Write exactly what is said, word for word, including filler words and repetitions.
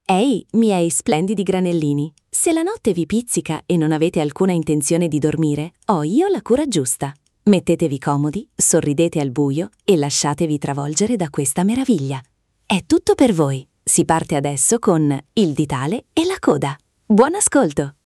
Ehi, miei splendidi granellini, se la notte vi pizzica e non avete alcuna intenzione di dormire, ho io la cura giusta. Mettetevi comodi, sorridete al buio e lasciatevi travolgere da questa meraviglia. È tutto per voi. Si parte adesso con Il ditale e la coda. Buon ascolto!